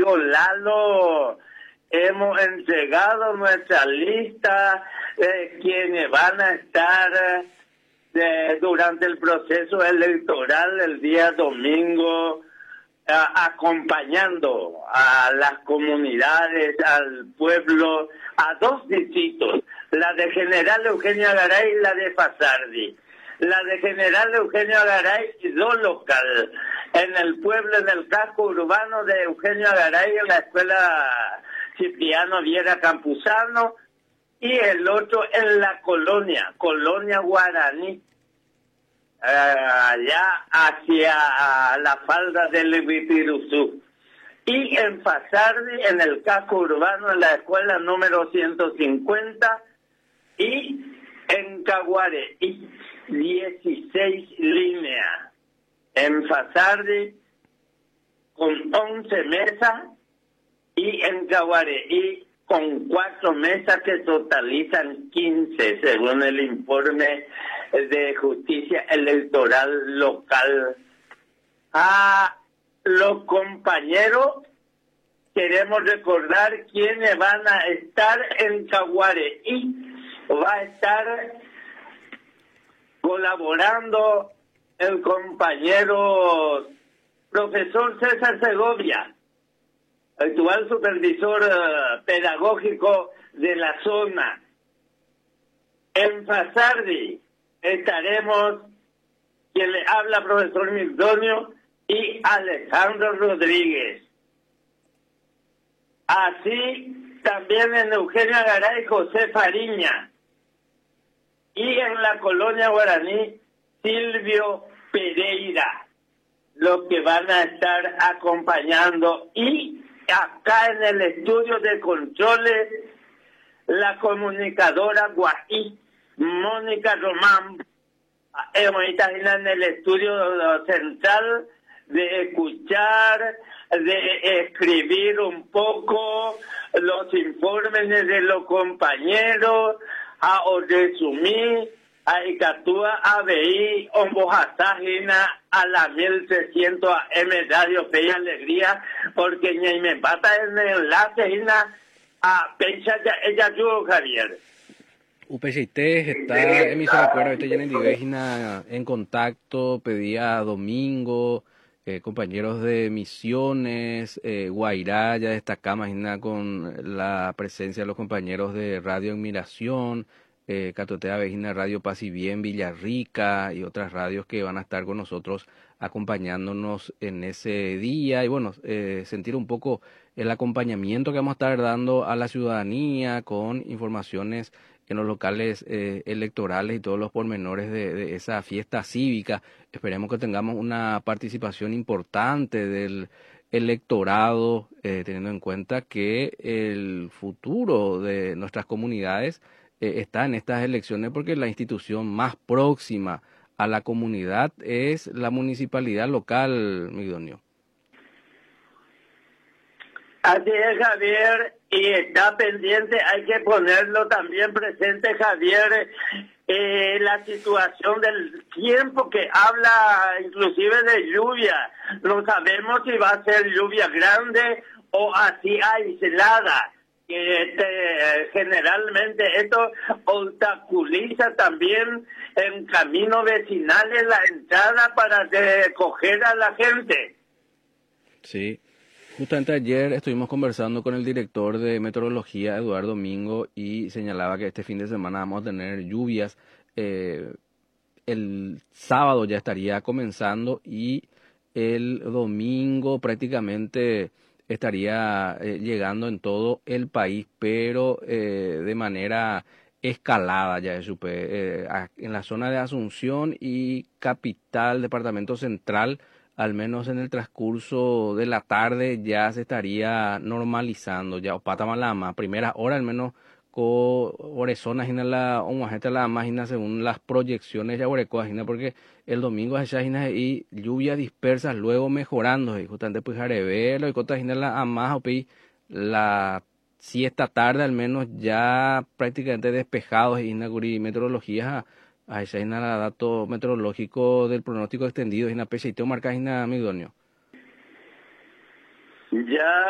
amigo Lalo, hemos entregado nuestra lista de quienes van a estar durante el proceso electoral el día domingo, acompañando a las comunidades, al pueblo, a dos distritos, la de General Eugenio Garay y la de Fasardi. La de General Eugenio Garay quedó local en el pueblo, en el casco urbano de Eugenio Garay, en la escuela Cipriano Viera Campuzano, y el otro en la colonia Guaraní, allá hacia la falda del Ibipiruzú. Y en Fasardi, en el casco urbano, en la escuela número 150, y en Caguareí, 16 líneas. En Fasardi, con 11 mesas, y en Caguareí, con 4 mesas que totalizan 15, según el informe de Justicia Electoral Local. A los compañeros queremos recordar quiénes van a estar en Caguareí. Va a estar colaborando el compañero profesor César Segovia, actual supervisor pedagógico de la zona. En Fasardi estaremos quien le habla, profesor Mildonio, y Alejandro Rodríguez. Así también en Eugenio Garay, José Fariña. Y en la colonia Guaraní, Silvio Pereira, los que van a estar acompañando. Y acá en el estudio de controles, la comunicadora Guají, Mónica Román, en el estudio central, de escuchar, de escribir un poco los informes de los compañeros, a resumir, a Icatúa, a BI, Ombojatágina, a la 1300 AM Radio Fe y Alegría, porque ni me pata en el enlace, a Pecha, ella tuvo Javier. UPCT está en mi acuerdo, estoy en contacto, pedía domingo, compañeros de Misiones, Guairá, ya destacamos con la presencia de los compañeros de Radio Admiración, Catotea Vejina, Radio Paz y Bien, Villarrica y otras radios que van a estar con nosotros acompañándonos en ese día y bueno, sentir un poco el acompañamiento que vamos a estar dando a la ciudadanía con informaciones en los locales electorales y todos los pormenores de esa fiesta cívica. Esperemos que tengamos una participación importante del electorado, teniendo en cuenta que el futuro de nuestras comunidades está en estas elecciones, porque la institución más próxima a la comunidad es la municipalidad local, Migdonio. Así es, Javier, y está pendiente, hay que ponerlo también presente, Javier, la situación del tiempo que habla inclusive de lluvia. No sabemos si va a ser lluvia grande o así aislada. Generalmente esto obstaculiza también en caminos vecinales la entrada para recoger a la gente. Sí. Justamente ayer estuvimos conversando con el director de meteorología, Eduardo Domingo, y señalaba que este fin de semana vamos a tener lluvias. El sábado ya estaría comenzando y el domingo prácticamente estaría llegando en todo el país, pero de manera escalada, ya supe, en la zona de Asunción y capital, departamento central. Al menos en el transcurso de la tarde ya se estaría normalizando, ya Opatamalama, primera hora al menos con Orezonas y la máquina según las proyecciones ya porque el domingo hay y lluvias dispersas luego mejorando y justamente pues Jarevelo y cosas la más la siesta tarde al menos ya prácticamente despejados y meteorología ahí se nada dato meteorológico del pronóstico extendido en la pecha y marca en Migdonio. Ya